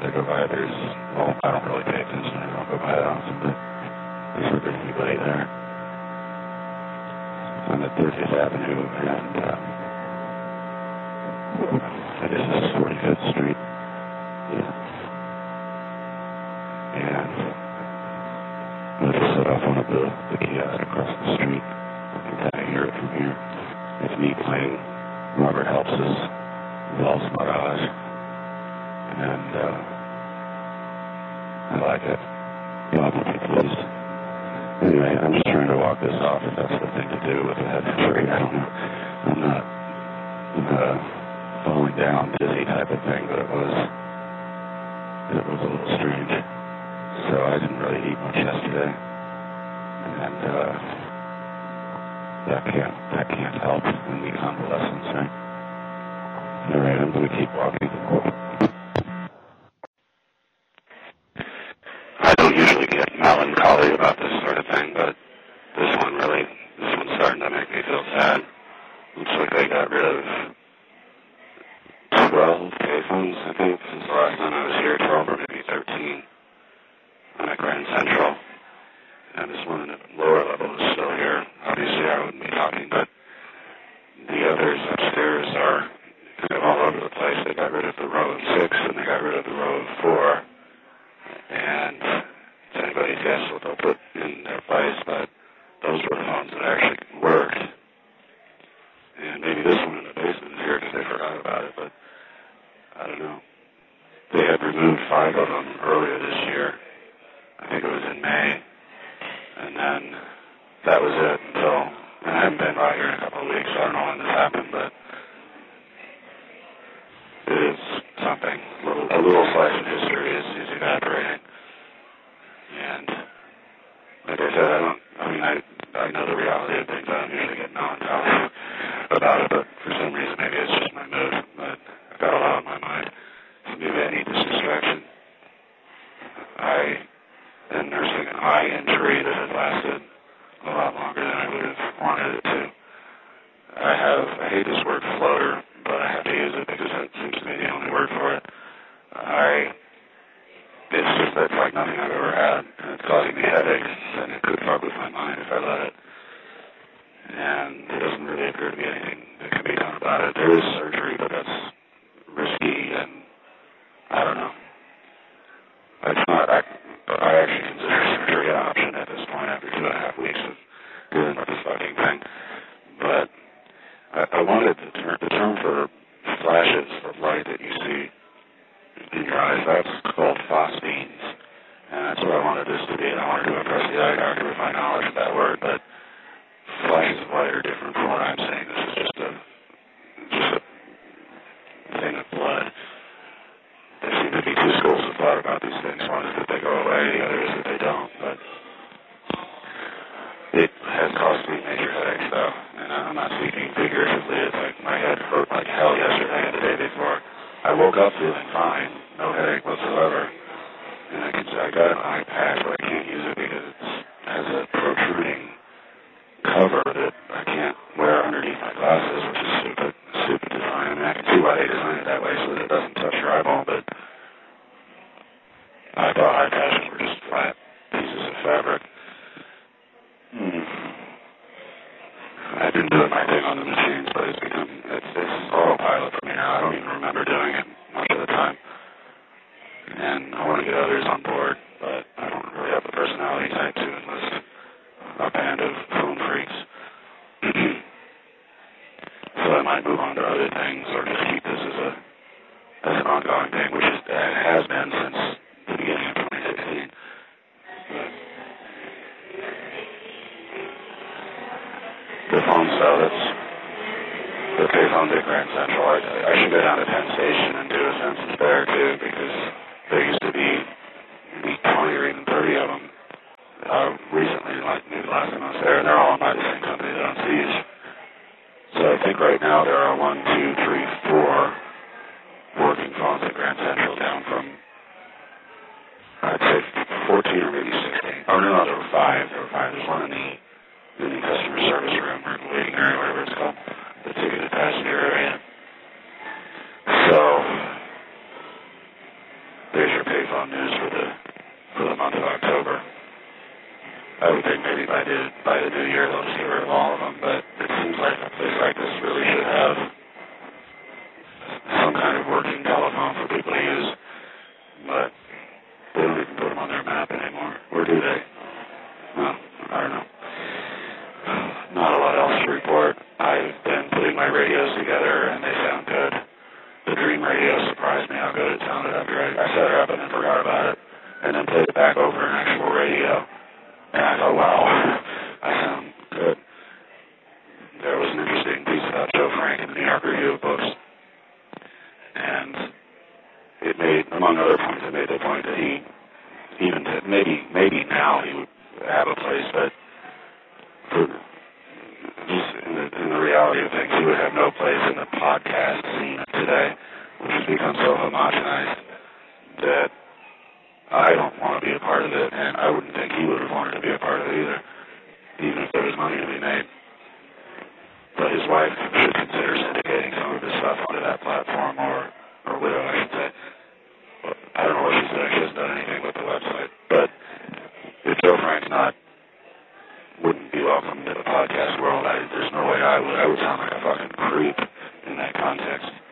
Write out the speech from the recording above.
I go by, well, I don't really pay attention. I don't go by that often, but there's hardly anybody there. I'm at 30th Avenue, and this is 45th Street. Yeah. And I just set off one of the kiosks across the street. I can kind of hear it from here. It's me playing Robert Helps's Valse Mirage. And I like it. You'll have to be pleased. Anyway, I'm just trying to walk this off if that's the thing to do with a head injury. I don't know. I'm not falling down dizzy type of thing, but it was a little strange. So I didn't really eat much yesterday. And that can't help in the convalescence, right? All right, I'm going to keep walking. I don't usually get melancholy about this sort of thing, but this one's starting to make me feel sad. Looks like they got rid of 12 payphones, I think, since the last time I was here, 12 or maybe 13. I'm at Grand Central, and this one in the lower level is still here. Obviously, I wouldn't be talking, but the others upstairs are kind of all over the place. They got rid of the row of 6, and they got rid of the row of 4. And it's anybody's guess what they'll put in their place, but those were the phones that actually worked. And maybe this one in the basement is here because they forgot about it, but I don't know. They had removed 5 of them earlier this year. I think it was in May. And then that was it until, and I haven't been by here in a couple of weeks, so I don't know when this happened, but it is something. A little slice of history is evaporating. And like I said, I know the reality of things. I don't usually get melancholy about it, but for some reason, maybe it's just my mood. But I've got a lot on my mind. So maybe I need this distraction. I am nursing an eye injury that has lasted a lot longer than I would have wanted it to. I hate this word floater, but I have to use it because it seems to be the only word for it. It's like nothing I've ever had, and it's causing me headaches, and it could fuck with my mind if I let it. And there doesn't really appear to be anything that can be done about it. There is surgery, but that's risky, and I don't know. It's not. I actually consider surgery an option at this point after 2.5 weeks of dealing with this fucking thing. But I wanted the term for flashes of light that you see in your eyes, that's called phosphenes. And that's what I wanted this to be. And I wanted to impress the eye doctor with my knowledge of that word, but flashes of light are different from what I'm saying. This is just a thing of blood. There seem to be 2 schools of thought about these things. One is that they go away, the other is that they don't. But it has caused me major headaches, though. And I'm not speaking figuratively. It's like my head hurt like hell yesterday and the day before. I woke up feeling fine, no headache whatsoever. And I got an eye patch, but I can't use it because it has a protruding cover that I can't wear underneath my glasses, which is stupid design. I mean, I can see why they designed it that way so that it doesn't touch your eyeball, but I thought eye patches were just flat pieces of fabric. I've been doing my thing on the machines, but it's autopilot for me now. I don't even remember doing it much of the time. And I want to get others on board, but I don't really have the personality type to enlist a band of phone freaks. So I might move on to other things or just keep this as an ongoing thing, which it has been since the beginning of 2016. The phone cell, the payphones at Grand Central. I should go down to Penn Station and do a census there too, because there used to be maybe 20 or even 30 of them recently, like maybe last time I was there, and they're all owned by the same company that owns these. So I think right now there are 1, 2, 3, 4 working phones at Grand Central, down from I'd say 14 or maybe 16. Oh no, there were 5. There's one in the customer service room or waiting area, whatever it's called, the ticketed passenger area. So there's your payphone news for the month of October. I would think maybe by the new year they'll just get rid of all of them, but it seems like a place like this really should have some kind of working telephone for people to use, but they don't even put them on their map anymore. Or do they? Well, I don't know. Not a lot else to report. I've been putting my radios together, and they sound good. The Dream Radio surprised me how good it sounded after I set it up and then forgot about it, and then played it back over an actual radio. And I thought, wow, I sound good. There was an interesting piece about Joe Frank in the New York Review of Books, and it made, among other points, it made the point that he, even maybe now he would have a place, but for just in the reality of things, he would have no place in the podcast scene today, which has become so homogenized that I don't want to be a part of it, and I wouldn't think he would have wanted to be a part of it either, even if there was money to be made. But his wife should consider syndicating some of his stuff onto that platform, or widow, I should say. Well, I don't know what she's done. She hasn't done anything with the website. But if Joe Frank's wouldn't be welcome to the podcast world, there's no way I would. I would sound like a fucking creep in that context.